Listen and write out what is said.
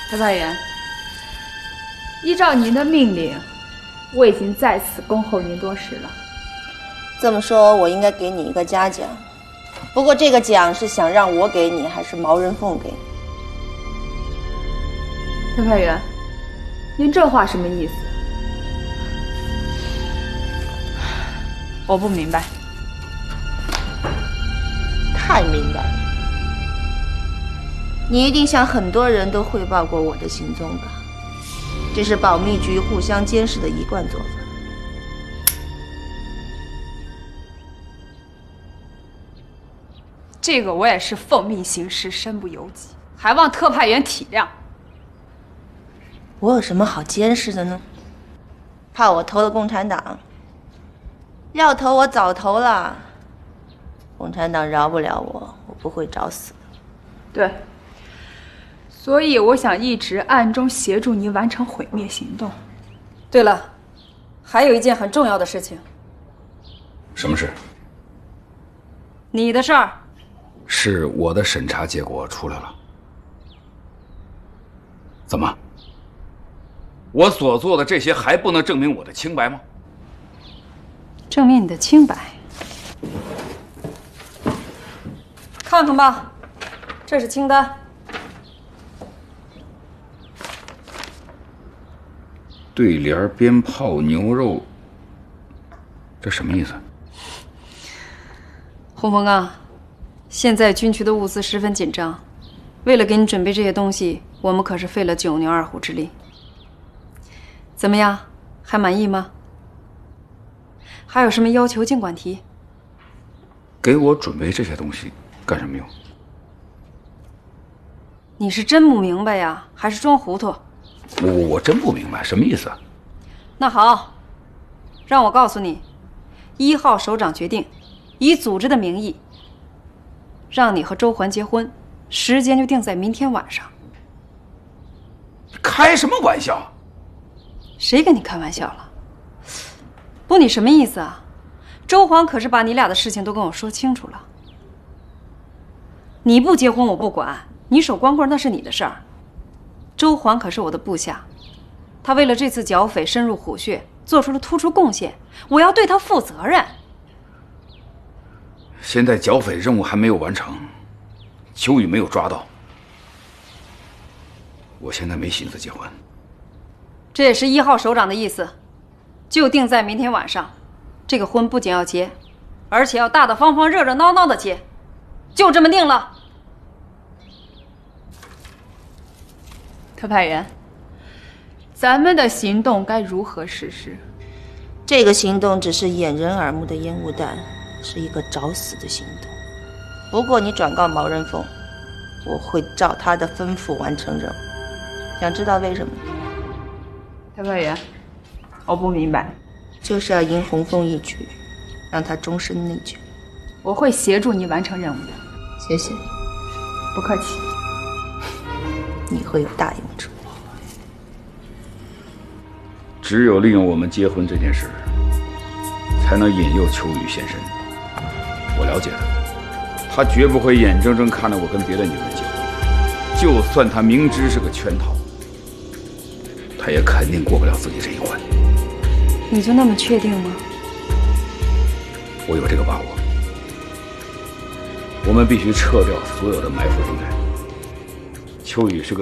特派员，依照您的命令，我已经在此恭候您多时了。 这么说，我应该给你一个嘉奖。不过这个奖是想让我给你，还是毛人凤给你？ 特派员，您这话什么意思？我不明白。 太明白了。你一定向很多人都汇报过我的行踪吧？这是保密局互相监视的一贯做法。 这个我也是奉命行事，身不由己，还望特派员体谅。 我有什么好监视的呢？怕我投了共产党？要投我早投了。共产党饶不了我，我不会找死的。 对。所以我想一直暗中协助您完成毁灭行动。 对了，还有一件很重要的事情。 什么事？ 你的事儿。 是我的审查结果出来了。怎么？我所做的这些还不能证明我的清白吗？ 证明你的清白？看看吧，这是清单。 对联、鞭炮、牛肉，这什么意思？ 洪峰啊，现在军区的物资十分紧张，为了给你准备这些东西，我们可是费了9牛2虎之力。怎么样，还满意吗？还有什么要求尽管提。 给我准备这些东西干什么用？ 你是真不明白呀，还是装糊涂？ 我真不明白什么意思啊？ 那好，让我告诉你，1号首长决定，以组织的名义，让你和周环结婚，时间就定在明天晚上。 开什么玩笑？ 谁跟你开玩笑了？不，你什么意思啊？周环可是把你俩的事情都跟我说清楚了。你不结婚我不管，你守光棍那是你的事儿。周环可是我的部下，他为了这次剿匪深入虎穴，做出了突出贡献，我要对他负责任。 现在剿匪任务还没有完成，秋雨没有抓到，我现在没心思结婚。 这也是1号首长的意思，就定在明天晚上。这个婚不仅要结，而且要大大方方、热热闹闹的结，就这么定了。 特派员，咱们的行动该如何实施？ 这个行动只是掩人耳目的烟雾弹，是一个找死的行动。不过你转告毛人凤，我会照他的吩咐完成任务。想知道为什么？ 特派员，我不明白。 就是要赢洪凤一局，让他终身内疚。 我会协助你完成任务的。 谢谢。 不客气。 你会有大用处。 只有利用我们结婚这件事，才能引诱秋雨现身。我了解他，他绝不会眼睁睁看着我跟别的女人结婚，就算他明知是个圈套，他也肯定过不了自己这一关。 你就那么确定吗？ 我有这个把握。我们必须撤掉所有的埋伏地带。秋雨是个